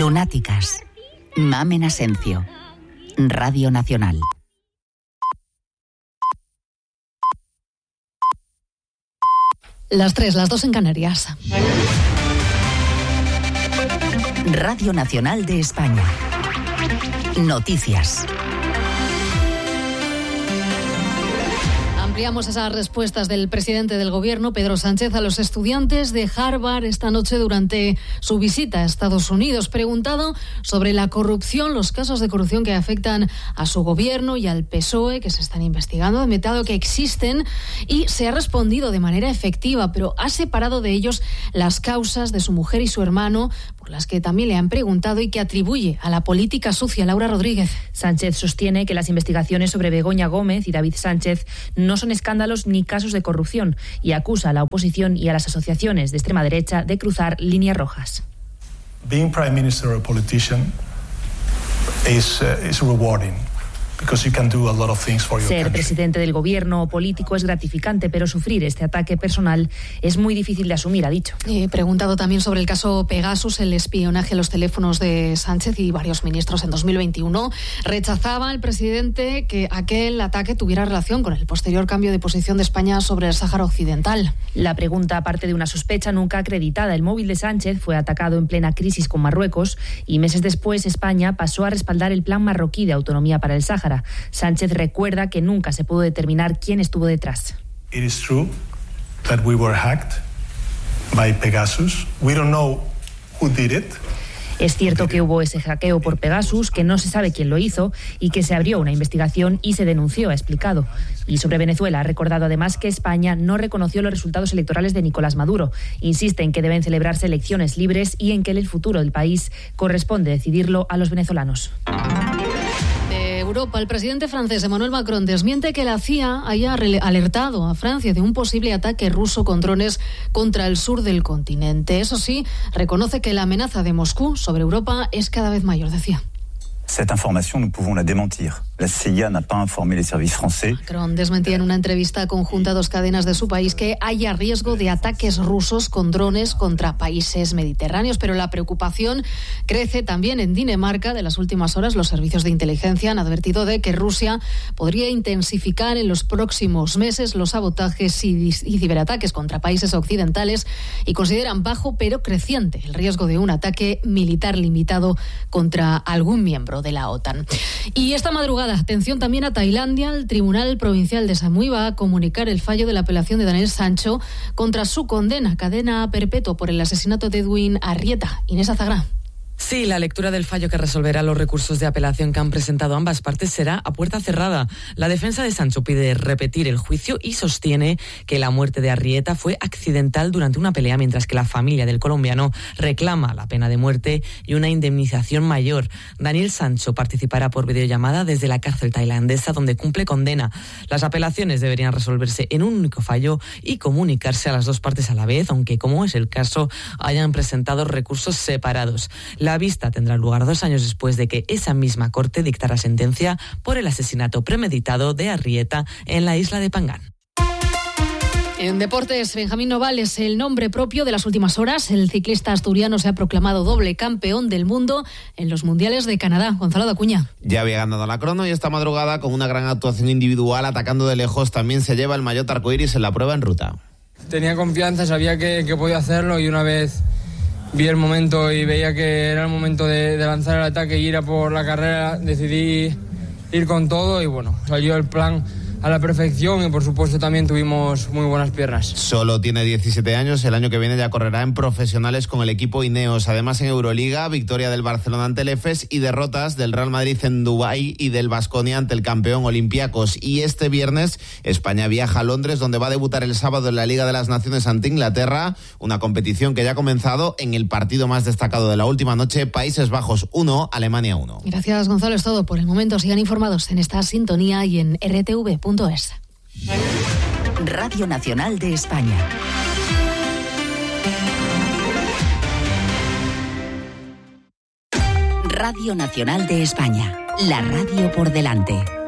Lunáticas. Mamen Asencio. Radio Nacional. Las 3, las 2 en Canarias. Radio Nacional de España. Noticias. Ampliamos esas respuestas del presidente del Gobierno, Pedro Sánchez, a los estudiantes de Harvard esta noche durante su visita a Estados Unidos. Preguntado sobre la corrupción, los casos de corrupción que afectan a su Gobierno y al PSOE, que se están investigando, ha admitido que existen y se ha respondido de manera efectiva, pero ha separado de ellos las causas de su mujer y su hermano, por las que también le han preguntado y que atribuye a la política sucia. Laura Rodríguez. Sánchez sostiene que las investigaciones sobre Begoña Gómez y David Sánchez no son escándalos ni casos de corrupción y acusa a la oposición y a las asociaciones de extrema derecha de cruzar líneas rojas. Being Prime Minister or a politician is rewarding. Ser presidente del Gobierno o político es gratificante, pero sufrir este ataque personal es muy difícil de asumir, ha dicho. He preguntado también sobre el caso Pegasus, el espionaje a los teléfonos de Sánchez y varios ministros en 2021. Rechazaba el presidente que aquel ataque tuviera relación con el posterior cambio de posición de España sobre el Sáhara Occidental. La pregunta parte de una sospecha nunca acreditada. El móvil de Sánchez fue atacado en plena crisis con Marruecos y meses después España pasó a respaldar el plan marroquí de autonomía para el Sáhara. Sánchez recuerda que nunca se pudo determinar quién estuvo detrás. It is true that we were hacked by Pegasus. We don't know who did it. Es cierto que hubo ese hackeo por Pegasus, que no se sabe quién lo hizo y que se abrió una investigación y se denunció, ha explicado. Y sobre Venezuela ha recordado además que España no reconoció los resultados electorales de Nicolás Maduro. Insiste en que deben celebrarse elecciones libres y en que el futuro del país corresponde decidirlo a los venezolanos. Europa, el presidente francés Emmanuel Macron desmiente que la CIA haya alertado a Francia de un posible ataque ruso con drones contra el sur del continente. Eso sí, reconoce que la amenaza de Moscú sobre Europa es cada vez mayor, decía. Cette information, nous pouvons la démentir. La CIA n'a pas informé les services français. Macron desmentía en una entrevista conjunta a dos cadenas de su país que haya riesgo de ataques rusos con drones contra países mediterráneos, pero la preocupación crece también en Dinamarca. De las últimas horas, los servicios de inteligencia han advertido de que Rusia podría intensificar en los próximos meses los sabotajes y ciberataques contra países occidentales y consideran bajo pero creciente el riesgo de un ataque militar limitado contra algún miembro de la OTAN. Y esta madrugada, atención también a Tailandia, el Tribunal Provincial de Samui va a comunicar el fallo de la apelación de Daniel Sancho contra su condena a cadena perpetua por el asesinato de Edwin Arrieta. Inés Azagrá. Sí, la lectura del fallo que resolverá los recursos de apelación que han presentado ambas partes será a puerta cerrada. La defensa de Sancho pide repetir el juicio y sostiene que la muerte de Arrieta fue accidental durante una pelea, mientras que la familia del colombiano reclama la pena de muerte y una indemnización mayor. Daniel Sancho participará por videollamada desde la cárcel tailandesa donde cumple condena. Las apelaciones deberían resolverse en un único fallo y comunicarse a las dos partes a la vez, aunque, como es el caso, hayan presentado recursos separados. La vista tendrá lugar 2 años después de que esa misma corte dictara sentencia por el asesinato premeditado de Arrieta en la isla de Pangán. En deportes, Benjamín Noval es el nombre propio de las últimas horas. El ciclista asturiano se ha proclamado doble campeón del mundo en los Mundiales de Canadá. Gonzalo Dacuña. Ya había ganado la crono y esta madrugada, con una gran actuación individual, atacando de lejos, también se lleva el maillot arcoíris en la prueba en ruta. Tenía confianza, sabía que podía hacerlo y una vez vi el momento y veía que era el momento de lanzar el ataque y ir a por la carrera, decidí ir con todo y bueno, salió el plan a la perfección y por supuesto también tuvimos muy buenas piernas. Solo tiene 17 años, el año que viene ya correrá en profesionales con el equipo Ineos. Además, en Euroliga, victoria del Barcelona ante el Efes y derrotas del Real Madrid en Dubái y del Baskonia ante el campeón Olympiacos. Y este viernes España viaja a Londres, donde va a debutar el sábado en la Liga de las Naciones ante Inglaterra, una competición que ya ha comenzado en el partido más destacado de la última noche, Países Bajos 1, Alemania 1. Gracias, Gonzalo, es todo por el momento. Sigan informados en esta sintonía y en rtv.es. Radio Nacional de España. Radio Nacional de España. La radio por delante.